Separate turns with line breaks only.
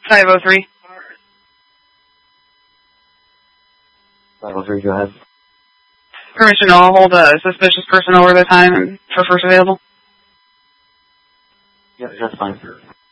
503.
503, go ahead.
Permission to hold a suspicious person over the time and for first available.
Yeah, that's fine.